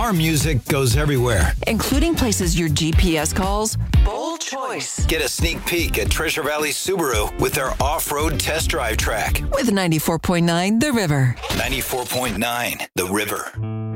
Our music goes everywhere. Including places your GPS calls bold choice. Get a sneak peek at Treasure Valley Subaru with their off-road test drive track. With 94.9 The River. 94.9 The River.